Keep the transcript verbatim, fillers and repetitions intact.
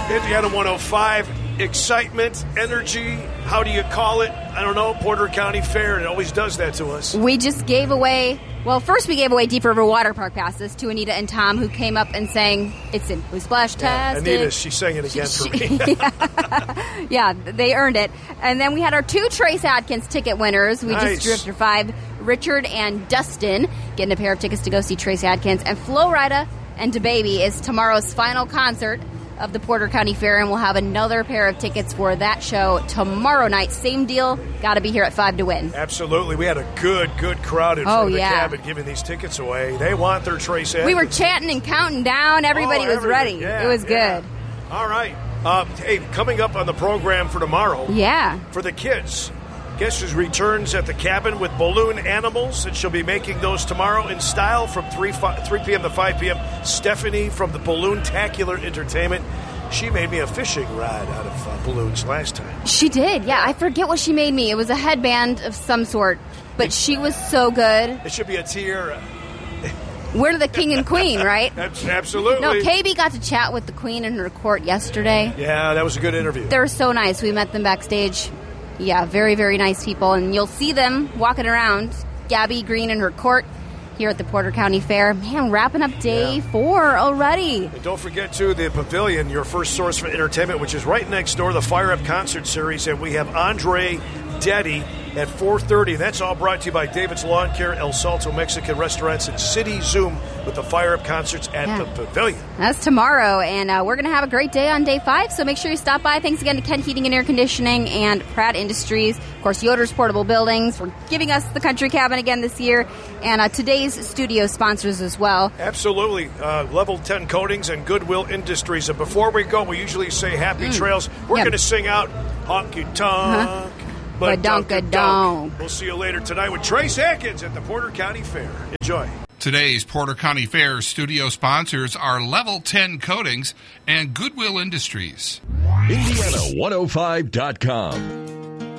Indiana one oh five, excitement, energy, how do you call it? I don't know, Porter County Fair, it always does that to us. We just gave away, well, first we gave away Deep River Water Park passes to Anita and Tom, who came up and sang, it's in Blue Splash yeah, Test. Anita, she sang it again she, for she, me. yeah. yeah, they earned it. And then we had our two Trace Adkins ticket winners. We nice. just drew after five, Richard and Dustin, getting a pair of tickets to go see Trace Adkins. And Flo Rida and DaBaby is tomorrow's final concert of the Porter County Fair, and we'll have another pair of tickets for that show tomorrow night. Same deal. Got to be here at five to win. Absolutely. We had a good, good crowd in oh, front of the yeah. cabin giving these tickets away. They want their Trace Adkins. We were chanting and counting down. Everybody oh, was ready. Yeah, it was yeah. good. All right. Uh, hey, coming up on the program for tomorrow. Yeah. For the kids. Guess who returns at the cabin with balloon animals, and she'll be making those tomorrow in style from three p.m. to five p.m. Stephanie from the Balloon-tacular Entertainment. She made me a fishing rod out of uh, balloons last time. She did, yeah. I forget what she made me. It was a headband of some sort, but she was so good. It should be a tiara. We're the king and queen, right? Absolutely. No, K B got to chat with the queen in her court yesterday. Yeah, that was a good interview. They were so nice. We met them backstage. Yeah, very, very nice people. And you'll see them walking around, Gabby Green in her court here at the Porter County Fair. Man, wrapping up day yeah. four already. And don't forget, too, the Pavilion, your first source for entertainment, which is right next door, the Fire Up Concert Series. And we have Andre Deddy at four thirty. That's all brought to you by David's Lawn Care, El Salto Mexican Restaurants, and City Zoom with the Fire Up Concerts at yeah. the Pavilion. That's tomorrow, and uh, we're going to have a great day on day five, so make sure you stop by. Thanks again to Kent Heating and Air Conditioning and Pratt Industries. Of course, Yoder's Portable Buildings for giving us the country cabin again this year, and uh, today's studio sponsors as well. Absolutely. Uh, Level ten Coatings and Goodwill Industries. And before we go, we usually say happy mm. trails. We're yep. going to sing out honky tonk. Uh-huh. But dunk-a-dunk. We'll see you later tonight with Trace Adkins at the Porter County Fair. Enjoy. Today's Porter County Fair studio sponsors are Level ten Coatings and Goodwill Industries. Indiana one oh five dot com.